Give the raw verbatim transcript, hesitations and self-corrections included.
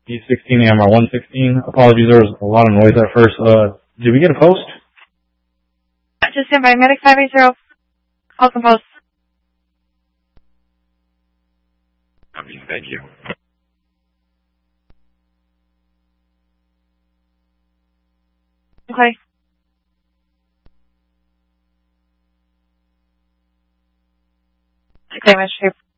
E sixteen A M R one sixteen. Apologies, there was a lot of noise at first. Uh, did we get a post? Just stand by. Medic five eight zero. Call some post. I mean, thank you. Okay. Okay, Mister